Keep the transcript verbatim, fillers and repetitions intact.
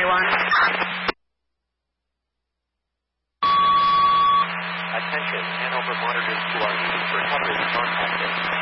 everyone. Attention, Hanover monitors to our meeting for coverage contacted.